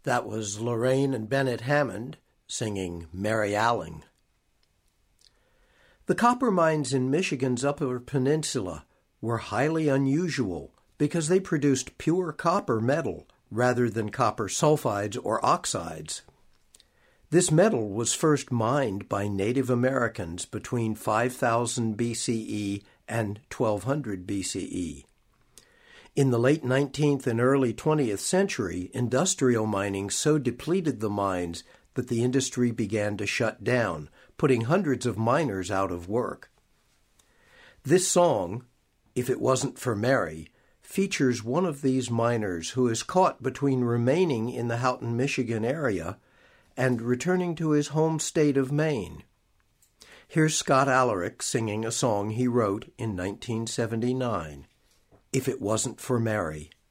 That was Lorraine and Bennett Hammond singing Mary Alling. The copper mines in Michigan's Upper Peninsula were highly unusual because they produced pure copper metal rather than copper sulfides or oxides. This metal was first mined by Native Americans between 5000 BCE and 1200 BCE. In the late 19th and early 20th century, industrial mining so depleted the mines that the industry began to shut down, putting hundreds of miners out of work. This song, If It Wasn't for Mary, features one of these miners who is caught between remaining in the Houghton, Michigan area and returning to his home state of Maine. Here's Scott Alaric singing a song he wrote in 1979, If It Wasn't for Mary.